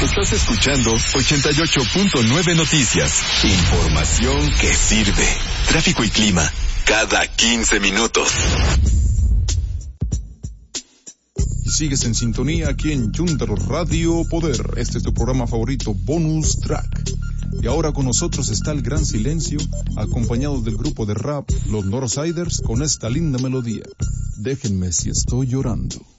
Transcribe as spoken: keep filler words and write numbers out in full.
Estás escuchando ochenta y ocho punto nueve Noticias. Información que sirve. Tráfico y clima cada quince minutos. Y sigues en sintonía aquí en Yuntero Radio Poder. Este es tu programa favorito, Bonus Track. Y ahora con nosotros está El Gran Silencio, acompañado del grupo de rap Los Northsiders con esta linda melodía. Déjenme si estoy llorando.